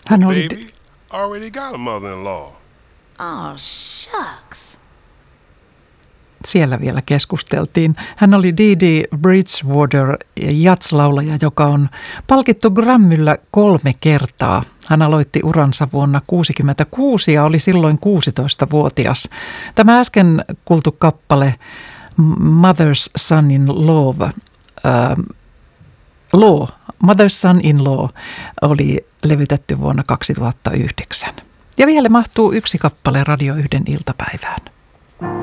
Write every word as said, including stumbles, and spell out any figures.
Hän The oli... baby already got a mother-in-law. Oh, shucks. Siellä vielä keskusteltiin. Hän oli Dee Dee Bridgewater, jazz-laulaja, joka on palkittu Grammyllä kolme kertaa. Hän aloitti uransa vuonna tuhatyhdeksänsataakuusikymmentäkuusi ja oli silloin kuusitoistavuotias. Tämä äsken kuultu kappale Mother's Son-in-Law, äh, Law, Mother's Son-in-Law oli levytetty vuonna kaksituhattayhdeksän. Ja vielä mahtuu yksi kappale Radio yhden iltapäivään.